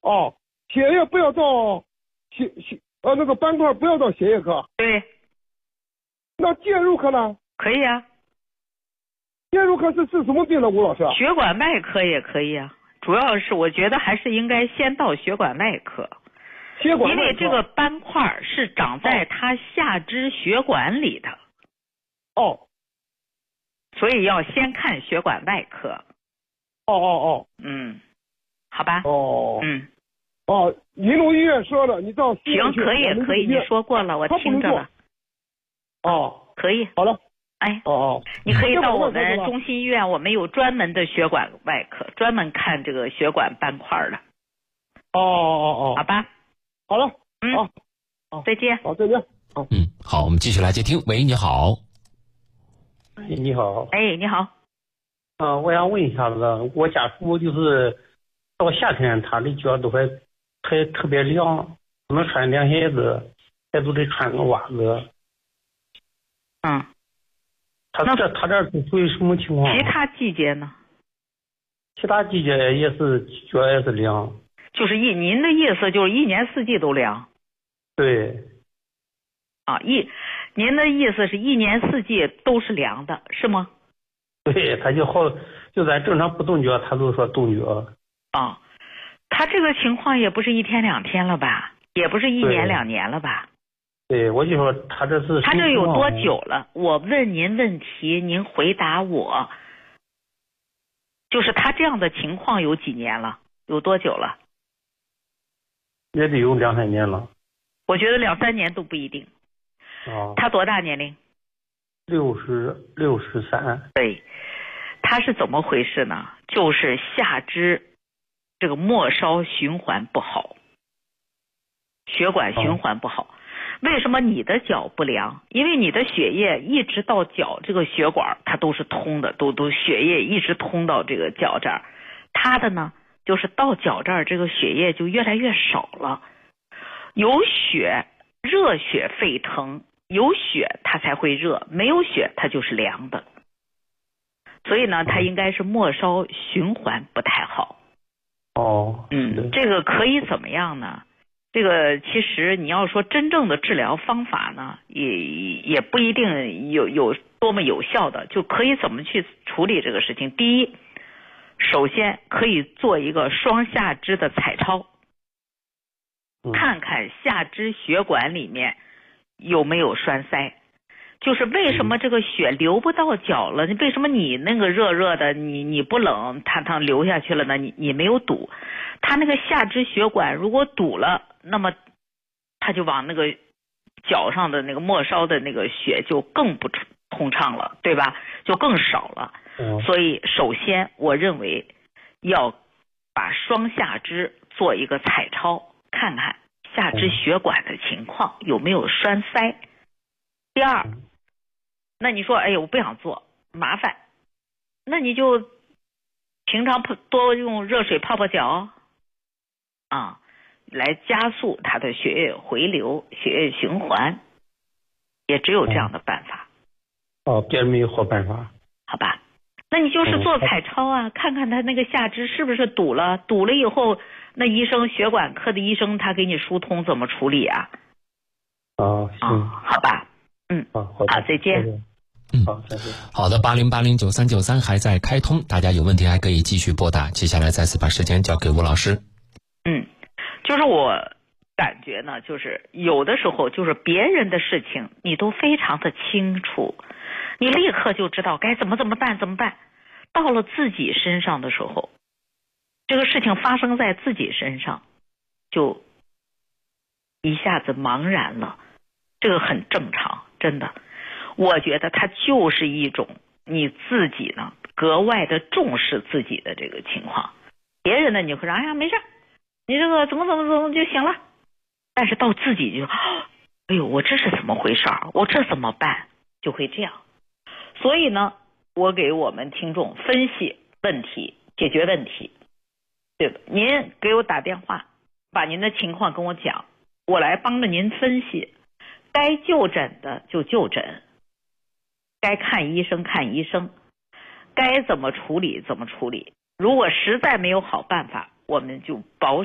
哦，血液不要到那个斑块不要到血液科。 对。 那介入科呢？ 可以啊。 介入科是治什么病的，吴老师？ 血管外科也可以啊，主要是我觉得还是应该先到血管外科。 血管外科。 因为这个斑块是长在他下肢血管里的。 哦。 所以要先看血管外科。 哦。 嗯，好吧。 哦。 嗯。 哦，银龙医院说的，你到西行，可以，你说过了，我听着了。 哦， 可以。 好了。 哎。 哦。 你可以到我们中心医院，我们有专门的血管外科，专门看这个血管斑块的。 哦。 好吧。 好了。 好，再见。 好，再见。 好，我们继续来接听。喂，你好。 你好。 哎，你好。 我想问一下子，我家属就是到夏天他的脚都还特别凉，不能穿凉鞋子，还都得穿个袜子。他这是属于什么情况？ 其他季节呢？ 其他季节也是脚也是凉。 就是您的意思就是一年四季都凉？ 对。 您的意思是一年四季都是凉的，是吗？ 对，他就咱正常不动脚，他都说动脚。 他这个情况也不是一天两天了吧，也不是一年两年了吧？ 对，我就说他这是。 他这有多久了？我问您问题，您回答我。就是他这样的情况有几年了？有多久了？ 也得有2、3年了。 我觉得2、3年都不一定。他多大年龄 ？63。 对，他是怎么回事呢？就是下肢这个末梢循环不好，血管循环不好。为什么你的脚不凉？因为你的血液一直到脚这个血管它都是通的，都血液一直通到这个脚这儿。他的呢，就是到脚这儿这个血液就越来越少了。有血，热血沸腾，有血它才会热，没有血它就是凉的。所以呢，它应该是末梢循环不太好。这个可以怎么样呢？这个其实你要说真正的治疗方法呢，也不一定有多么有效的，就可以怎么去处理这个事情。第一，首先可以做一个双下肢的彩超，看看下肢血管里面有没有栓塞。就是为什么这个血流不到脚了？为什么你那个热热的，你不冷，它流下去了呢？你没有堵，它那个下肢血管如果堵了，那么它就往那个脚上的那个末梢的那个血就更不通畅了，对吧？就更少了。所以首先我认为要把双下肢做一个彩超，看看下肢血管的情况有没有栓塞。第二，那你说哎呦我不想做麻烦，那你就平常多用热水泡泡脚来加速它的血液回流、血液循环，也只有这样的办法。 别人没有好办法。 好吧，那你就是做彩超啊，看看他那个下肢是不是堵了，堵了以后，那血管科的医生他给你疏通怎么处理啊？ 行。 好吧。好，再见。 好，再见。 好的，80809393还在开通，大家有问题还可以继续拨打。接下来再次把时间交给吴老师。 就是我感觉呢，就是有的时候就是别人的事情你都非常的清楚，你立刻就知道该怎么办。到了自己身上的时候，这个事情发生在自己身上，就一下子茫然了。这个很正常，真的。我觉得它就是一种你自己呢格外的重视自己的这个情况。别人呢你会说哎呀没事，你这个怎么就行了。但是到自己就哎呦我这是怎么回事，我这怎么办，就会这样。所以呢，我给我们听众分析问题，解决问题，对吧？您给我打电话，把您的情况跟我讲，我来帮着您分析。该就诊的就就诊，该看医生看医生，该怎么处理怎么处理。如果实在没有好办法，我们就保